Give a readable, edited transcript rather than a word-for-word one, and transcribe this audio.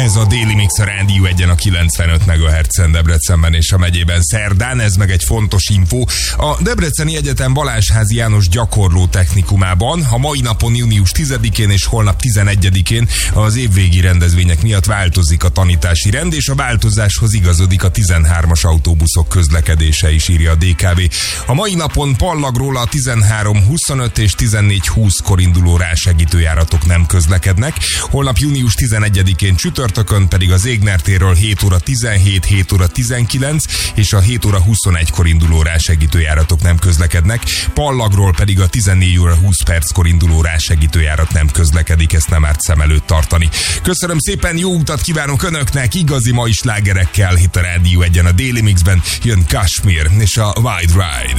Ez a Daily Mix a Rádió egyen a 95 MHz-en Debrecenben és a megyében szerdán, ez meg egy fontos info. A Debreceni Egyetem Balázsházi János gyakorló technikumában a mai napon június 10-én és holnap 11-én az évvégi rendezvények miatt változik a tanítási rend, és a változáshoz igazodik a 13-as autóbuszok közlekedése is, írja a DKV. A mai napon Pallagról a 13:25 és 14:20-kor induló rásegítőjáratok nem közlekednek, holnap június 11-én csütörtökön pedig az Égner térről 7:17, 7:19 és a 7:21-kor induló rásegítőjáratok nem közlekednek, Pallagról pedig a 14:20-kor induló rásegítőjárat nem közlekedik, ezt nem árt szem előtt tartani. Köszönöm szépen, jó utat kívánok Önöknek, igazi mai slágerekkel itt a Rádió egyen a Daily Mixben jön Kashmir és a Wide Ride.